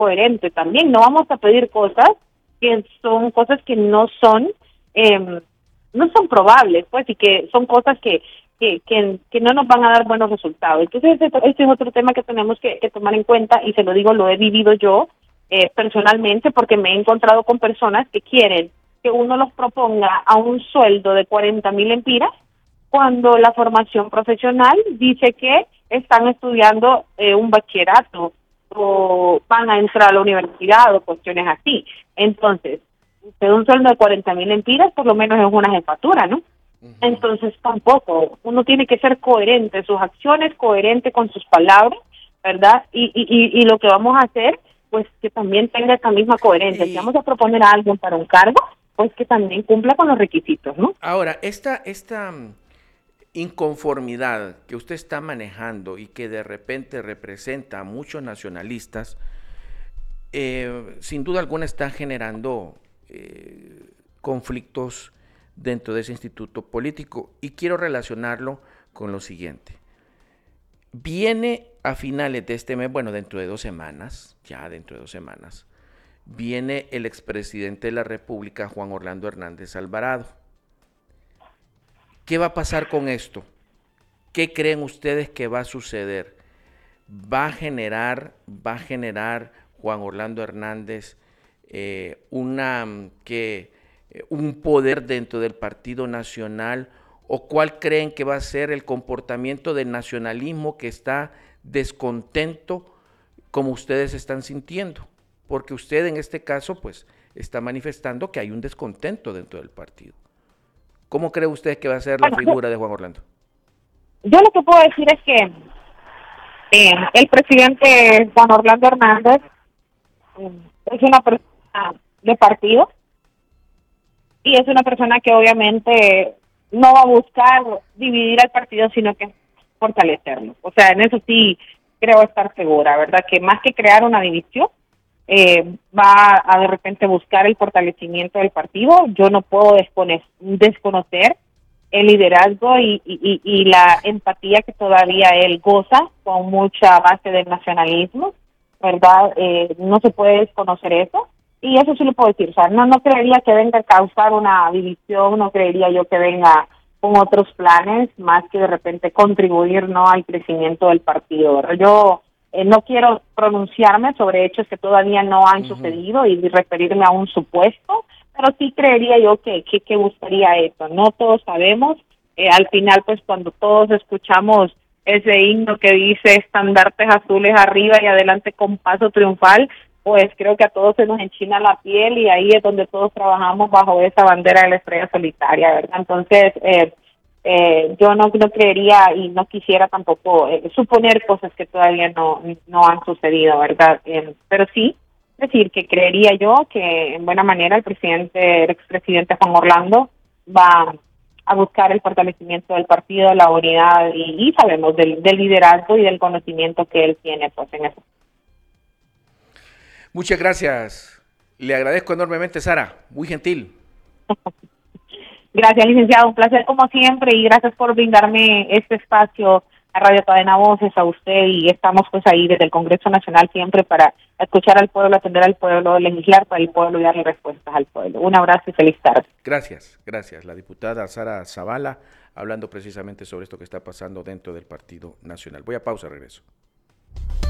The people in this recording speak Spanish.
coherente también. No vamos a pedir cosas que son cosas que no son probables, pues, y que son cosas que no nos van a dar buenos resultados. Entonces, este es otro tema que tenemos que tomar en cuenta, y se lo digo, lo he vivido yo personalmente, porque me he encontrado con personas que quieren que uno los proponga a un sueldo de 40,000 lempiras, cuando la formación profesional dice que están estudiando un bachillerato o van a entrar a la universidad o cuestiones así. Entonces, un sueldo de 40,000 lempiras por lo menos es una jefatura, ¿no? Entonces tampoco, uno tiene que ser coherente en sus acciones, coherente con sus palabras, ¿verdad? Y lo que vamos a hacer, pues que también tenga esa misma coherencia. Si vamos a proponer a alguien para un cargo, pues que también cumpla con los requisitos, ¿no? Ahora, esta inconformidad que usted está manejando y que de repente representa a muchos nacionalistas, sin duda alguna está generando conflictos dentro de ese instituto político, y quiero relacionarlo con lo siguiente. Viene a finales de este mes, bueno, dentro de 2 semanas, ya dentro de 2 semanas, viene el expresidente de la República, Juan Orlando Hernández Alvarado. ¿Qué va a pasar con esto? ¿Qué creen ustedes que va a suceder? ¿Va a generar Juan Orlando Hernández un poder dentro del Partido Nacional? ¿O cuál creen que va a ser el comportamiento del nacionalismo que está descontento como ustedes están sintiendo? Porque usted en este caso pues está manifestando que hay un descontento dentro del partido. ¿Cómo cree usted que va a ser la figura de Juan Orlando? Yo lo que puedo decir es que el presidente Juan Orlando Hernández es una persona de partido, y es una persona que obviamente no va a buscar dividir al partido, sino que fortalecerlo. O sea, en eso sí creo estar segura, ¿verdad? Que más que crear una división, va a de repente buscar el fortalecimiento del partido. Yo no puedo desconocer el liderazgo y la empatía que todavía él goza, con mucha base del nacionalismo, ¿verdad? No se puede desconocer eso. Y eso sí lo puedo decir, o sea, no creería que venga a causar una división, no creería yo que venga con otros planes, más que de repente contribuir, ¿no?, al crecimiento del partido, ¿verdad? Yo no quiero pronunciarme sobre hechos que todavía no han sucedido y referirme a un supuesto, pero sí creería yo que buscaría eso. No todos sabemos, al final pues cuando todos escuchamos ese himno que dice estandartes azules arriba y adelante con paso triunfal, pues creo que a todos se nos enchina la piel, y ahí es donde todos trabajamos bajo esa bandera de la estrella solitaria, ¿verdad? Entonces, yo no creería y no quisiera tampoco suponer cosas que todavía no han sucedido, ¿verdad? Pero sí decir que creería yo que en buena manera el expresidente Juan Orlando va a buscar el fortalecimiento del partido, la unidad, y sabemos del liderazgo y del conocimiento que él tiene pues en eso. Muchas gracias. Le agradezco enormemente, Sara. Muy gentil. Gracias, licenciado. Un placer como siempre, y gracias por brindarme este espacio a Radio Cadena Voces, a usted, y estamos pues ahí desde el Congreso Nacional siempre para escuchar al pueblo, atender al pueblo, legislar para el pueblo y darle respuestas al pueblo. Un abrazo y feliz tarde. Gracias. La diputada Sara Zavala, hablando precisamente sobre esto que está pasando dentro del Partido Nacional. Voy a pausa, regreso.